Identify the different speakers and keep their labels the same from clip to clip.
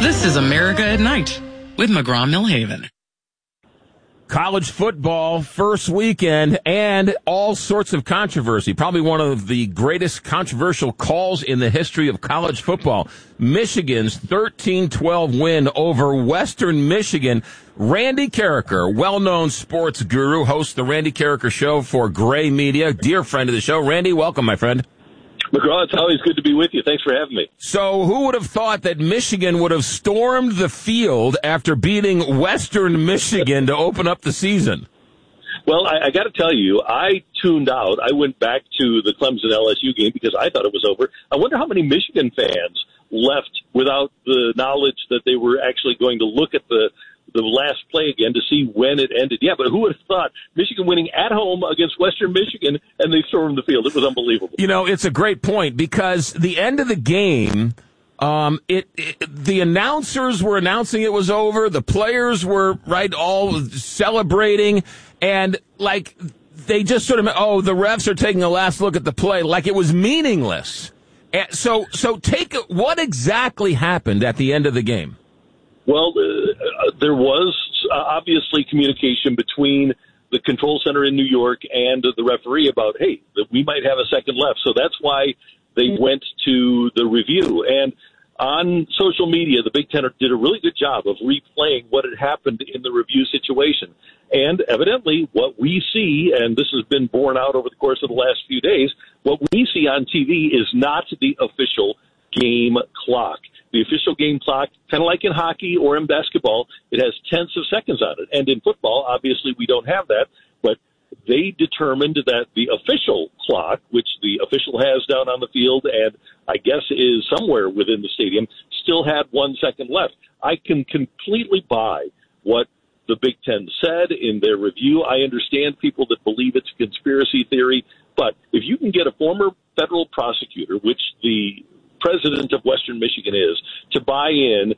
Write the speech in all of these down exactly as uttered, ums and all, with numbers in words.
Speaker 1: This is America at Night with McGraw-Millhaven.
Speaker 2: College football first weekend and all sorts of controversy. Probably one of the greatest controversial calls in the history of college football. Michigan's thirteen twelve win over Western Michigan. Randy Carricker, well-known sports guru, hosts the Randy Carricker Show for Gray Media. Dear friend of the show. Randy, welcome, my friend.
Speaker 3: McGraw, it's always good to be with you. Thanks for having me.
Speaker 2: So who would have thought that Michigan would have stormed the field after beating Western Michigan to open up the season?
Speaker 3: Well, I, I got to tell you, I tuned out. I went back to the Clemson L S U game because I thought it was over. I wonder how many Michigan fans left without the knowledge that they were actually going to look at the the last play again to see when it ended. Yeah, but who would have thought Michigan winning at home against Western Michigan and they stormed the field? It was unbelievable.
Speaker 2: You know, it's a great point because the end of the game, um, it, it the announcers were announcing it was over. The players were, right, all celebrating. And, like, they just sort of, oh, the refs are taking a last look at the play like it was meaningless. And so, so take, what exactly happened at the end of the game?
Speaker 3: Well, uh, there was uh, obviously communication between the control center in New York and uh, the referee about, hey, that we might have a second left. So that's why they went to the review. And on social media, the Big Ten did a really good job of replaying what had happened in the review situation. And evidently what we see, and this has been borne out over the course of the last few days, what we see on T V is not the official game clock. The official game clock, kind of like in hockey or in basketball, it has tenths of seconds on it. And in football, obviously, we don't have that. But they determined that the official clock, which the official has down on the field and I guess is somewhere within the stadium, still had one second left. I can completely buy what the Big Ten said in their review. I understand people that believe it's a conspiracy theory. But if you can get a former federal prosecutor, which the president of Western Michigan is, to buy in,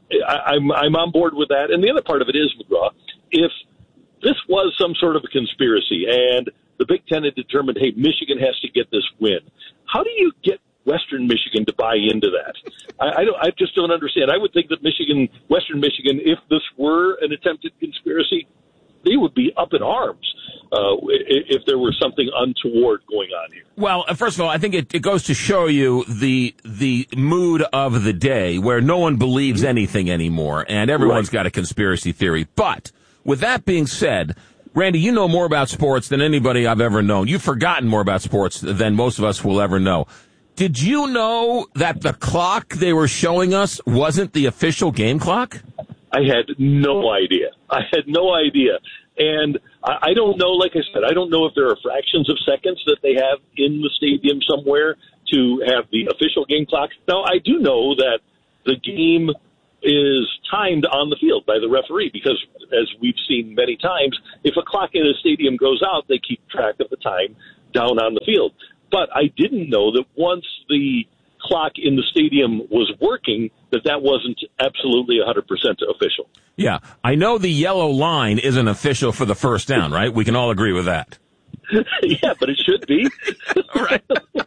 Speaker 3: I, I'm, I'm on board with that. And the other part of it is, McGraw, if this was some sort of a conspiracy and the Big Ten had determined, hey, Michigan has to get this win, how do you get Western Michigan to buy into that? I, I, don't, I just don't understand. I would think that Michigan, Western Michigan, if this were an attempted conspiracy, they would be up in arms uh, if there were something untoward going on here.
Speaker 2: Well, first of all, I think it, it goes to show you the the mood of the day where no one believes anything anymore, and everyone's right. got a conspiracy theory. But with that being said, Randy, you know more about sports than anybody I've ever known. You've forgotten more about sports than most of us will ever know. Did you know that the clock they were showing us wasn't the official game clock?
Speaker 3: I had no idea. I had no idea. And I don't know, like I said, I don't know if there are fractions of seconds that they have in the stadium somewhere to have the official game clock. Now, I do know that the game is timed on the field by the referee because, as we've seen many times, if a clock in a stadium goes out, they keep track of the time down on the field. But I didn't know that once the clock in the stadium was working, that that wasn't absolutely one hundred percent official.
Speaker 2: Yeah, I know the yellow line isn't official for the first down, right? We can all agree with that.
Speaker 3: Yeah, but it should be.
Speaker 2: Right.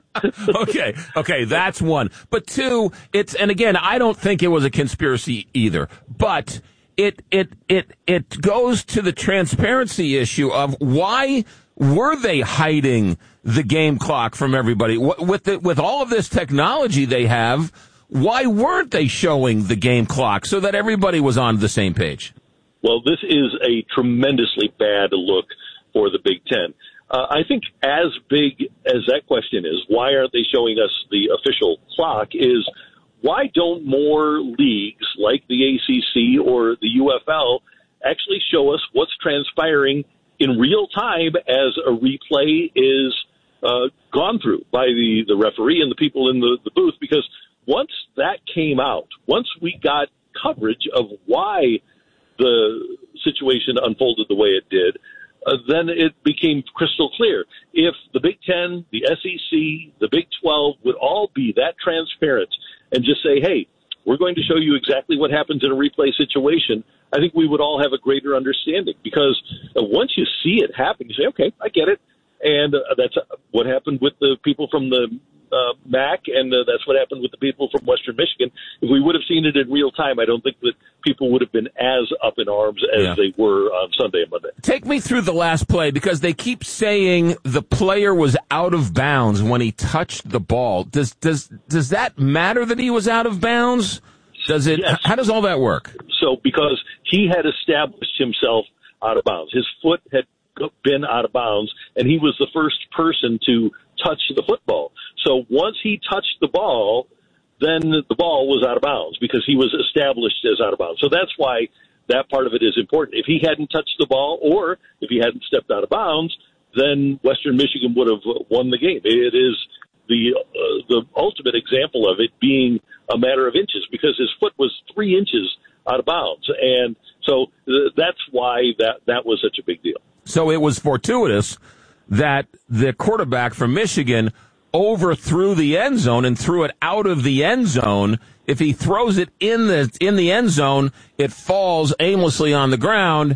Speaker 2: Okay, okay, that's one. But two, it's, and again, I don't think it was a conspiracy either, but it, it, it, it goes to the transparency issue of why were they hiding the game clock from everybody? With the, with all of this technology they have, why weren't they showing the game clock so that everybody was on the same page?
Speaker 3: Well, this is a tremendously bad look for the Big Ten. Uh, I think as big as that question is, why aren't they showing us the official clock, is why don't more leagues like the A C C or the U F L actually show us what's transpiring in real time as a replay is uh, gone through by the, the referee and the people in the, the booth? Because once that came out, once we got coverage of why the situation unfolded the way it did, uh, then it became crystal clear. If the Big Ten, the S E C, the Big twelve would all be that transparent and just say, hey, we're going to show you exactly what happens in a replay situation, I think we would all have a greater understanding. Because uh, once you see it happen, you say, okay, I get it. And uh, that's uh, what happened with the people from the uh, M A C, and uh, that's what happened with the people from Western Michigan. if we would have seen it in real time, I don't think that people would have been as up in arms as
Speaker 2: yeah.
Speaker 3: they were on Sunday and Monday.
Speaker 2: Take me through the last play, because they keep saying the player was out of bounds when he touched the ball. Does does does that matter that he was out of bounds? Does it?
Speaker 3: Yes.
Speaker 2: How does all that work?
Speaker 3: So because he had established himself out of bounds, his foot had been out of bounds, and he was the first person to touch the football. So once he touched the ball, then the ball was out of bounds because he was established as out of bounds. So that's why that part of it is important. If he hadn't touched the ball, or if he hadn't stepped out of bounds, then Western Michigan would have won the game. It is the uh, the ultimate example of it being a matter of inches, because his foot was three inches out of bounds. And so th- that's why that, that was such a big deal.
Speaker 2: So it was fortuitous that the quarterback from Michigan overthrew the end zone and threw it out of the end zone. If he throws it in the in the end zone, it falls aimlessly on the ground,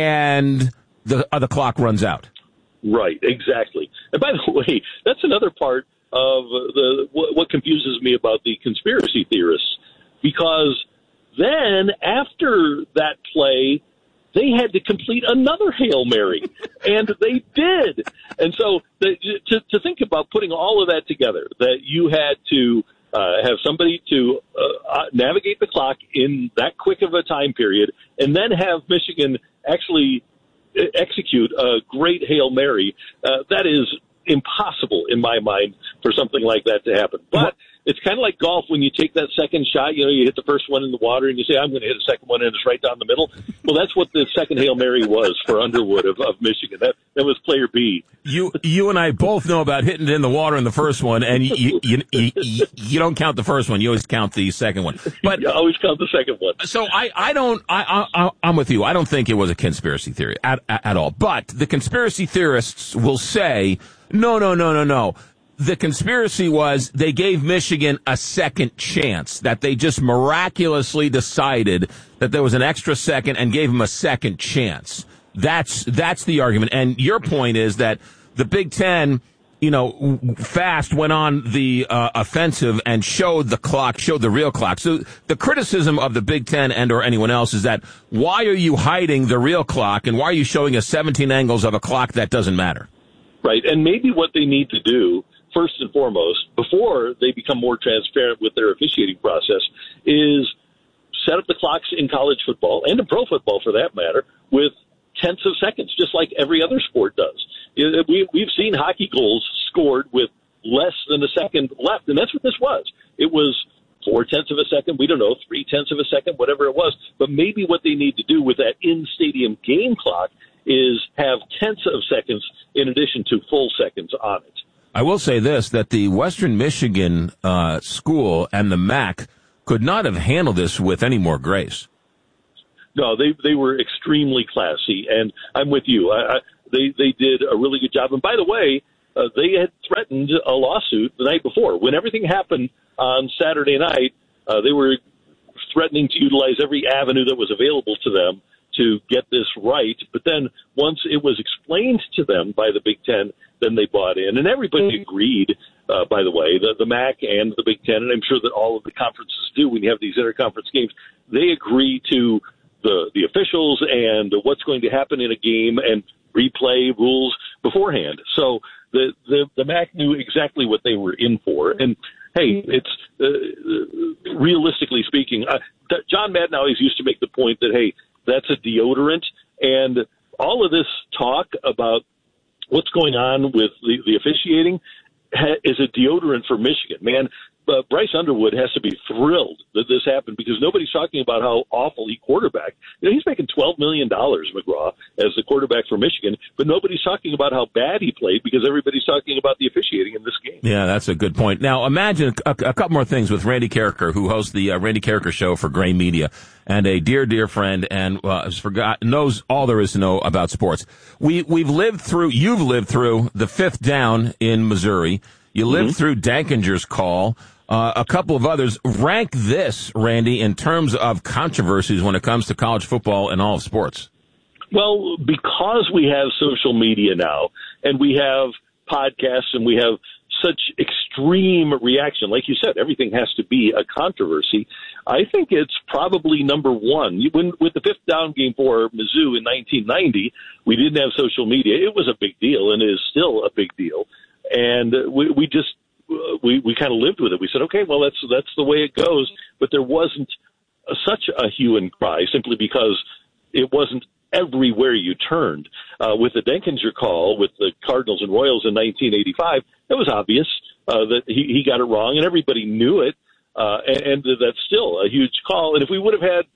Speaker 2: and the uh, the clock runs out.
Speaker 3: Right, exactly. And by the way, that's another part of the what, what confuses me about the conspiracy theorists, because then after that play, they had to complete another Hail Mary, and they did. And so the, to, to think about putting all of that together, that you had to uh, have somebody to uh, navigate the clock in that quick of a time period, and then have Michigan actually execute a great Hail Mary, uh, that is impossible in my mind for something like that to happen. But it's kind of like golf when you take that second shot. You know, you hit the first one in the water and you say, I'm going to hit a second one, and it's right down the middle. Well, that's what the second Hail Mary was for Underwood of, of Michigan. That that was player B.
Speaker 2: You you and I both know about hitting it in the water in the first one, and you you, you, you, you don't count the first one. You always count the second one. But
Speaker 3: you always count the second one.
Speaker 2: So I, I don't, I, I, I'm with you. I don't think it was a conspiracy theory at, at, at all. But the conspiracy theorists will say, no, no, no, no, no. The conspiracy was they gave Michigan a second chance, that they just miraculously decided that there was an extra second and gave them a second chance. That's that's the argument. And your point is that the Big Ten, you know, fast went on the uh, offensive and showed the clock, showed the real clock. So the criticism of the Big Ten and or anyone else is that why are you hiding the real clock, and why are you showing us seventeen angles of a clock that doesn't matter?
Speaker 3: Right, and maybe what they need to do, first and foremost, before they become more transparent with their officiating process, is set up the clocks in college football, and in pro football for that matter, with tenths of seconds, just like every other sport does. We, we've seen hockey goals scored with less than a second left, and that's what this was. It was four-tenths of a second, we don't know, three-tenths of a second, whatever it was. But maybe what they need to do with that in-stadium game clock is have tenths of seconds in addition to full seconds on it.
Speaker 2: I will say this, that the Western Michigan uh, school and the M A C could not have handled this with any more grace.
Speaker 3: No, they they were extremely classy, and I'm with you. I, I, they they did a really good job. And by the way, uh, they had threatened a lawsuit the night before. When everything happened on Saturday night, uh, they were threatening to utilize every avenue that was available to them to get this right. But then once it was explained to them by the Big Ten, then they bought in. And everybody agreed, uh, by the way, the, the M A C and the Big Ten, and I'm sure that all of the conferences do when you have these interconference games, they agree to the, the officials and what's going to happen in a game and replay rules beforehand. So the, the, the M A C knew exactly what they were in for. And, hey, it's uh, realistically speaking, uh, John Madden always used to make the point that, hey, that's a deodorant. And all of this talk about what's going on with the, the officiating ha- is a deodorant for Michigan. Man, uh, Bryce Underwood has to be thrilled that this happened, because nobody's talking about how awful he quarterbacked. You know, he's making twelve million dollars, McGraw, as the quarterback for Michigan, but nobody's talking about how bad he played, because everybody's talking about the officiating in this game.
Speaker 2: Yeah, that's a good point. Now, imagine a, a couple more things with Randy Carricker, who hosts the uh, Randy Carricker Show for Gray Media, and a dear, dear friend, and uh, has forgot knows all there is to know about sports. We we've lived through, you've lived through the fifth down in Missouri. You lived mm-hmm. through Dankinger's call. Uh, a couple of others. Rank this, Randy, in terms of controversies when it comes to college football and all of sports.
Speaker 3: Well, because we have social media now, and we have podcasts, and we have such extreme reaction. Like you said, everything has to be a controversy. I think it's probably number one. When, with the fifth down game for Mizzou in nineteen ninety, we didn't have social media. It was a big deal, and it is still a big deal. And we, we just we, we kind of lived with it. We said, okay, well, that's that's the way it goes. But there wasn't a, such a hue and cry simply because it wasn't everywhere you turned. Uh, with the Denkinger call with the Cardinals and Royals in nineteen eighty-five, it was obvious uh, that he, he got it wrong, and everybody knew it, uh, and, and that's still a huge call. And if we would have had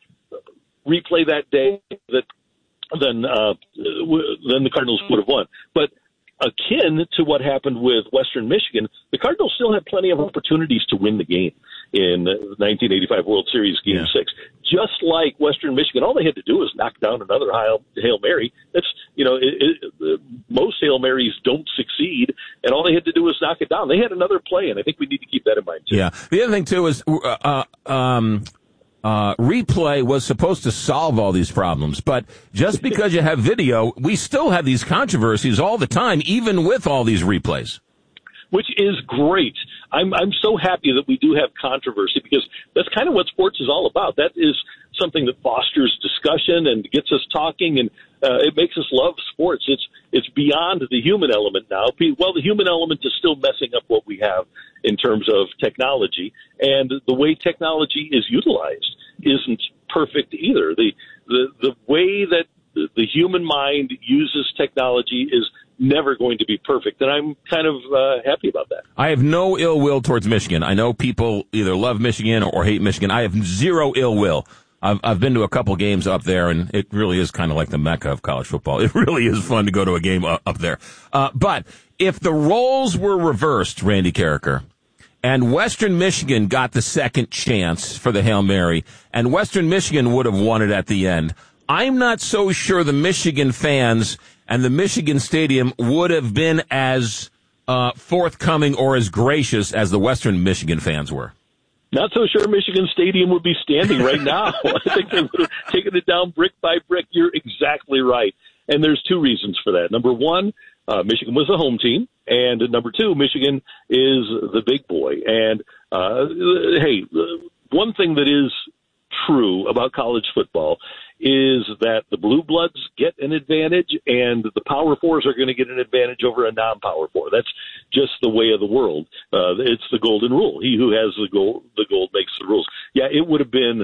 Speaker 3: replay that day, that then uh, then the Cardinals would have won. But akin to what happened with Western Michigan, the Cardinals still had plenty of opportunities to win the game in the nineteen eighty-five World Series Game yeah. six. Just like Western Michigan, all they had to do was knock down another Hail Mary. That's, you know, it, it, most Hail Marys don't succeed, and all they had to do was knock it down. They had another play, and I think we need to keep that in mind, too.
Speaker 2: Yeah. The other thing, too, is uh, um, uh, replay was supposed to solve all these problems, but just because you have video, we still have these controversies all the time, even with all these replays.
Speaker 3: Which is great. I'm I'm so happy that we do have controversy, because that's kind of what sports is all about. That is something that fosters discussion and gets us talking, and uh, it makes us love sports. It's it's beyond the human element now. Well, the human element is still messing up what we have in terms of technology, and the way technology is utilized isn't perfect either. The the the way that the, the human mind uses technology is never going to be perfect, and I'm kind of uh, happy about that.
Speaker 2: I have no ill will towards Michigan. I know people either love Michigan or hate Michigan. I have zero ill will. I've, I've been to a couple games up there, and it really is kind of like the mecca of college football. It really is fun to go to a game up, up there. Uh, but if the roles were reversed, Randy Carricker, and Western Michigan got the second chance for the Hail Mary, and Western Michigan would have won it at the end, I'm not so sure the Michigan fans and the Michigan Stadium would have been as uh, forthcoming or as gracious as the Western Michigan fans were.
Speaker 3: Not so sure Michigan Stadium would be standing right now. I think they would have taken it down brick by brick. You're exactly right. And there's two reasons for that. Number one, uh, Michigan was the home team. And number two, Michigan is the big boy. And, uh, hey, one thing that is true about college football is that the Blue Bloods get an advantage, and the Power Fours are going to get an advantage over a non-Power Four. That's just the way of the world. Uh, it's the golden rule. He who has the gold, the gold makes the rules. Yeah, it would have been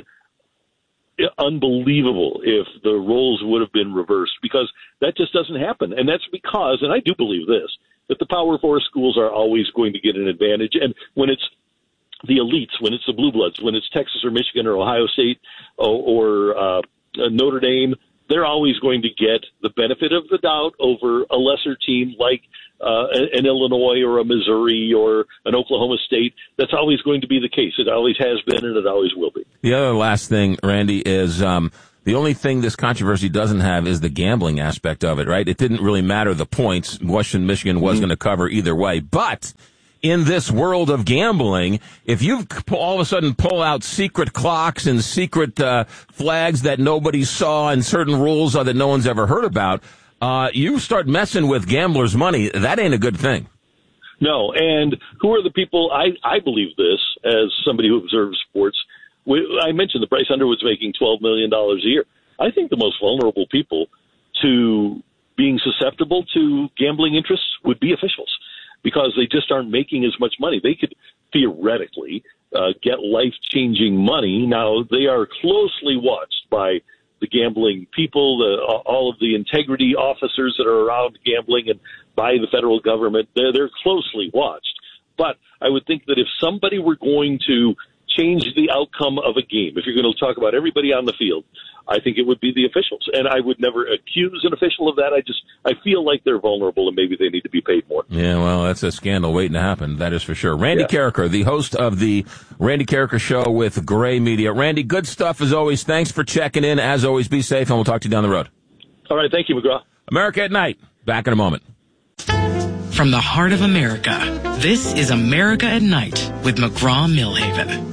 Speaker 3: unbelievable if the roles would have been reversed, because that just doesn't happen. And that's because, and I do believe this, that the Power Four schools are always going to get an advantage. And when it's the elites, when it's the Blue Bloods, when it's Texas or Michigan or Ohio State or, or uh, Notre Dame, they're always going to get the benefit of the doubt over a lesser team like uh, an Illinois or a Missouri or an Oklahoma State. That's always going to be the case. It always has been, and it always will be.
Speaker 2: The other last thing, Randy, is um, the only thing this controversy doesn't have is the gambling aspect of it, right? It didn't really matter the points. Western Michigan was mm-hmm. going to cover either way. But in this world of gambling, if you all of a sudden pull out secret clocks and secret uh, flags that nobody saw and certain rules uh, that no one's ever heard about, uh, you start messing with gamblers' money. That ain't a good thing.
Speaker 3: No, and who are the people? I, I believe this as somebody who observes sports. We, I mentioned that Bryce Underwood's making twelve million dollars a year. I think the most vulnerable people to being susceptible to gambling interests would be officials, because they just aren't making as much money. They could theoretically uh, get life-changing money. Now, they are closely watched by the gambling people, the, all of the integrity officers that are around gambling, and by the federal government. They're, they're closely watched. But I would think that if somebody were going to change the outcome of a game, if you're going to talk about everybody on the field, I think it would be the officials. And I would never accuse an official of that. I just, I feel like they're vulnerable and maybe they need to be paid more.
Speaker 2: Yeah, well, that's a scandal waiting to happen. That is for sure. Randy yeah. Carricker, the host of the Randy Carricker Show with Gray Media. Randy, good stuff as always. Thanks for checking in. As always, be safe, and we'll talk to you down the road.
Speaker 3: All right. Thank you, McGraw.
Speaker 2: America at Night. Back in a moment.
Speaker 1: From the heart of America, this is America at Night with McGraw-Milhaven.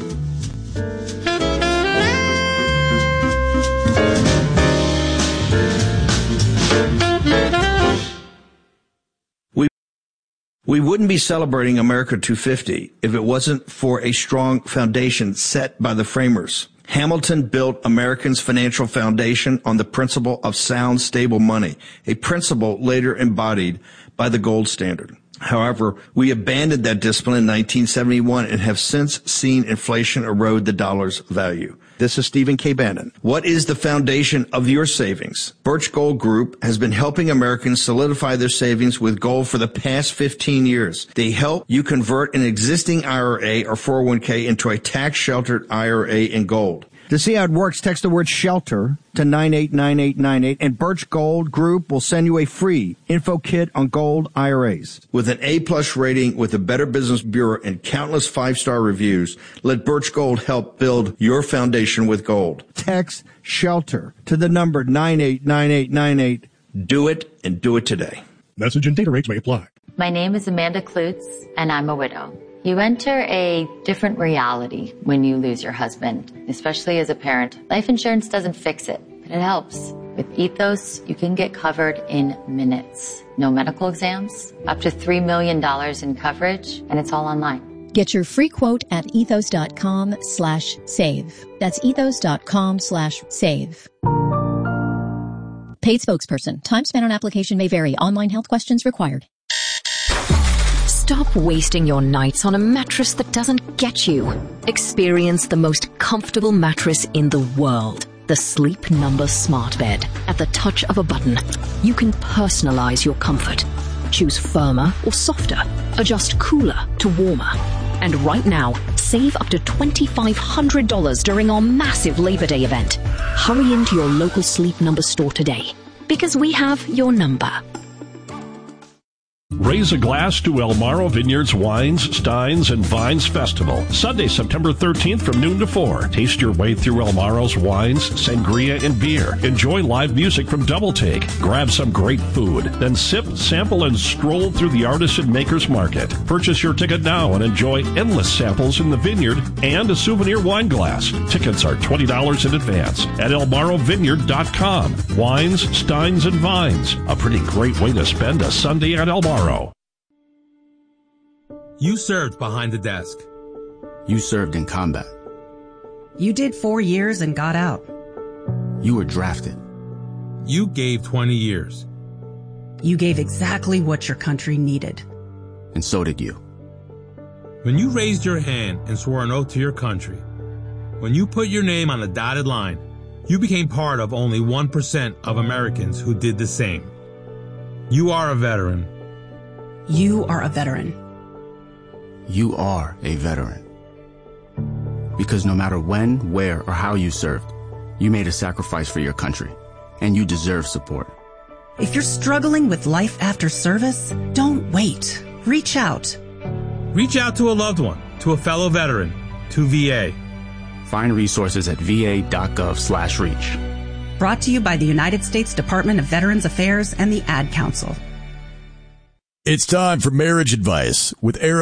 Speaker 4: We wouldn't be celebrating America two fifty if it wasn't for a strong foundation set by the framers. Hamilton built Americans' financial foundation on the principle of sound, stable money, a principle later embodied by the gold standard. However, we abandoned that discipline in nineteen seventy-one and have since seen inflation erode the dollar's value. This is Stephen K. Bannon. What is the foundation of your savings? Birch Gold Group has been helping Americans solidify their savings with gold for the past fifteen years. They help you convert an existing I R A or four oh one k into a tax-sheltered I R A in gold.
Speaker 5: To see how it works, text the word SHELTER to nine eight nine eight nine eight, and Birch Gold Group will send you a free info kit on gold I R As.
Speaker 4: With an A-plus rating with the Better Business Bureau and countless five-star reviews, let Birch Gold help build your foundation with gold.
Speaker 5: Text SHELTER to the number nine eight nine eight nine eight.
Speaker 4: Do it, and do it today.
Speaker 6: Message and data rates may apply.
Speaker 7: My name is Amanda Klutz, and I'm a widow. You enter a different reality when you lose your husband, especially as a parent. Life insurance doesn't fix it, but it helps. With Ethos, you can get covered in minutes. No medical exams, up to three million dollars in coverage, and it's all online.
Speaker 8: Get your free quote at ethos.com slash save. That's ethos.com slash save. Paid spokesperson. Time spent on application may vary. Online health questions required.
Speaker 9: Stop wasting your nights on a mattress that doesn't get you. Experience the most comfortable mattress in the world. The Sleep Number Smart Bed. At the touch of a button, you can personalize your comfort. Choose firmer or softer. Adjust cooler to warmer. And right now, save up to two thousand five hundred dollars during our massive Labor Day event. Hurry into your local Sleep Number store today, because we have your number.
Speaker 6: Raise a glass to El Morro Vineyards Wines, Steins, and Vines Festival. Sunday, September thirteenth from noon to four. Taste your way through El Morro's wines, sangria, and beer. Enjoy live music from Double Take. Grab some great food. Then sip, sample, and stroll through the Artisan Makers Market. Purchase your ticket now and enjoy endless samples in the vineyard and a souvenir wine glass. Tickets are twenty dollars in advance at el morro vineyard dot com. Wines, Steins, and Vines. A pretty great way to spend a Sunday at El Morro.
Speaker 10: You served behind the desk.
Speaker 11: You served in combat.
Speaker 12: You did four years and got out.
Speaker 11: You were drafted.
Speaker 10: You gave twenty years.
Speaker 12: You gave exactly what your country needed.
Speaker 11: And so did you.
Speaker 10: When you raised your hand and swore an oath to your country, when you put your name on the dotted line, you became part of only one percent of Americans who did the same. You are a veteran.
Speaker 12: You are a veteran.
Speaker 11: You are a veteran. Because no matter when, where, or how you served, you made a sacrifice for your country, and you deserve support.
Speaker 12: If you're struggling with life after service, don't wait. Reach out.
Speaker 10: Reach out to a loved one, to a fellow veteran, to V A.
Speaker 11: Find resources at va.gov slash reach.
Speaker 12: Brought to you by the United States Department of Veterans Affairs and the Ad Council.
Speaker 13: It's time for marriage advice with Aaron